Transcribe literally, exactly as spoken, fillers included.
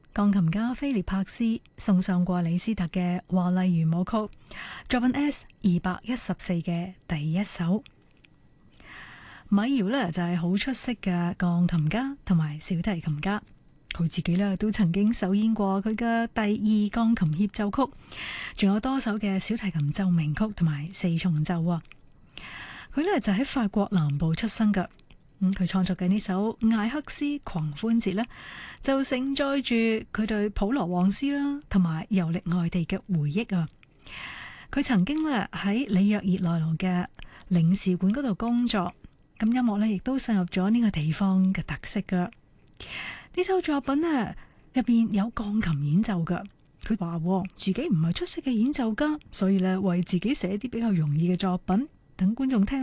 鋼琴家菲利柏斯送上過李斯特嘅華麗圓舞曲，作品 S 二百一十四嘅第一首。米瑤呢就係好出色嘅鋼琴家同埋小提琴家，佢自己呢都曾經首演過佢嘅第二鋼琴協奏曲，仲有多首嘅小提琴奏鳴曲同埋四重奏啊。佢呢就喺法國南部出生噶，咁佢創作嘅呢首艾克斯狂歡節呢，就承載住佢對普羅旺斯啦同埋遊歷外地嘅回憶啊。佢曾經呢喺里約熱內盧嘅領事館嗰度工作。咁音樂咧，亦都滲入咗呢個地方嘅特色噶。呢首作品呢，入邊有鋼琴演奏噶。佢話自己唔係出色嘅演奏家，所以咧為自己寫啲比較容易嘅作品，等觀眾聽。